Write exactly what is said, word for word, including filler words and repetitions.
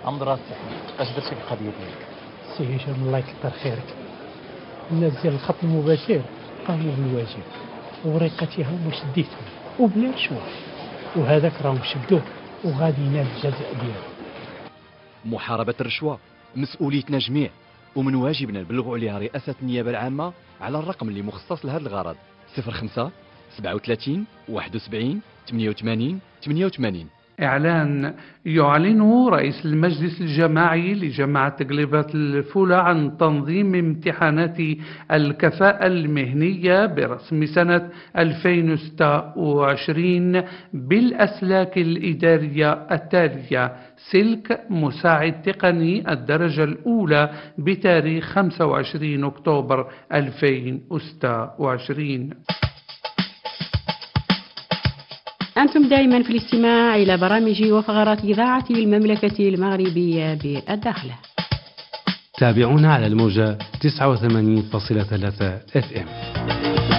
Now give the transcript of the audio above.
أمضرات اش درتي في القضية ديالك؟ سي هشام الله يكثر خيرك، الناس ديال الخط المباشر قاموا بالواجب ووريقاتها هما شديتهم وبلا شوا، وهذاك راهم شدوه وغادي ينال الجزاء ديالو. محاربة الرشوة مسؤوليتنا جميع، ومن واجبنا نبلغوا عليها رئاسة النيابة العامة على الرقم اللي مخصص لهذا الغرض صفر خمسة سبعة وثلاثين واحد وسبعين ثمانية وثمانين ثمانية وثمانين. إعلان يعلن رئيس المجلس الجماعي لجامعة تقليبات الفولة عن تنظيم امتحانات الكفاءة المهنية برسم سنة ألفين وستة وعشرين بالأسلاك الإدارية التالية: سلك مساعد تقني الدرجة الأولى بتاريخ خمسة وعشرين أكتوبر ألفين وستة وعشرين. أنتم دائما في الاستماع إلى برامج وفقرات إذاعة المملكة المغربية بالداخل. تابعونا على الموجة تسعة وثمانين فاصلة ثلاثة اف ام.